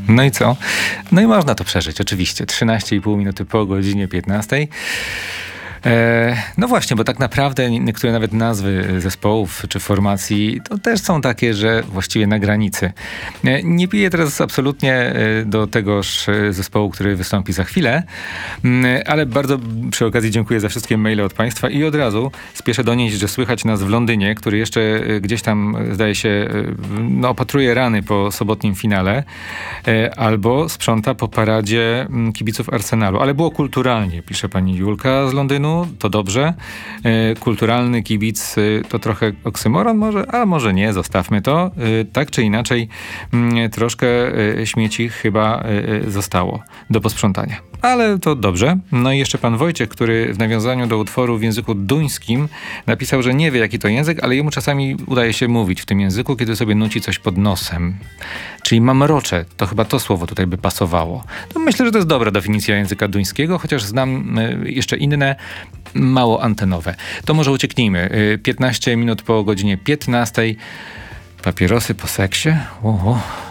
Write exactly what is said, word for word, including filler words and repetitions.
No i co? No i można to przeżyć, oczywiście. trzynaście i pół minuty po godzinie piętnastej. E, no właśnie, bo tak naprawdę niektóre nawet nazwy zespołów czy formacji to też są takie, że właściwie na granicy. E, nie piję teraz absolutnie e, do tegoż zespołu, który wystąpi za chwilę, m, ale bardzo przy okazji dziękuję za wszystkie maile od Państwa i od razu spieszę donieść, że słychać nas w Londynie, który jeszcze e, gdzieś tam zdaje się e, no, opatruje rany po sobotnim finale e, albo sprząta po paradzie m, kibiców Arsenalu. Ale było kulturalnie, pisze pani Julka z Londynu. To dobrze. E, kulturalny kibic e, to trochę oksymoron może, a może nie, zostawmy to. E, tak czy inaczej m, troszkę e, śmieci chyba e, zostało do posprzątania. Ale to dobrze. No i jeszcze pan Wojciech, który w nawiązaniu do utworu w języku duńskim napisał, że nie wie jaki to język, ale jemu czasami udaje się mówić w tym języku, kiedy sobie nuci coś pod nosem. Czyli mamrocze. To chyba to słowo tutaj by pasowało. No myślę, że to jest dobra definicja języka duńskiego, chociaż znam y, jeszcze inne, mało antenowe. To może ucieknijmy. Y, piętnaście minut po godzinie piętnastej. Papierosy po seksie? Oho.